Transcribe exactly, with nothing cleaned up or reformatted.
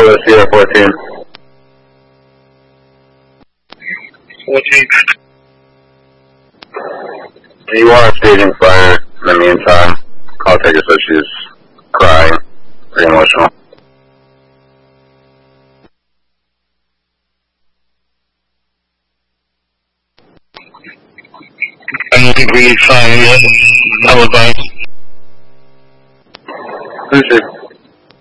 Control, Sierra fourteen. fourteen. Do you want a staging fire in the meantime? Call Taker says she's crying, pretty emotional. I don't think we need fire yet. I would buy. Who's she?